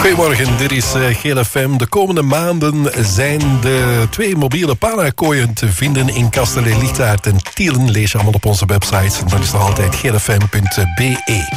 Goedemorgen, dit is Geel FM. De komende maanden zijn de 2 mobiele panakooien te vinden in Castellet, Lichtaert en Tielen. Lees je allemaal op onze website. En dat is nog altijd geelfm.be.